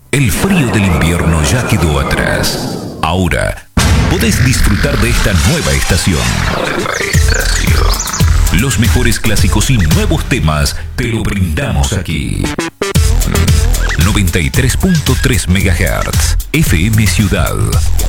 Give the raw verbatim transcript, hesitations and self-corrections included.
El frío del invierno ya quedó atrás. Ahora podés disfrutar de esta nueva estación. Nueva estación. Los mejores clásicos y nuevos temas te lo brindamos aquí. noventa y tres punto tres megahertz F M Ciudad.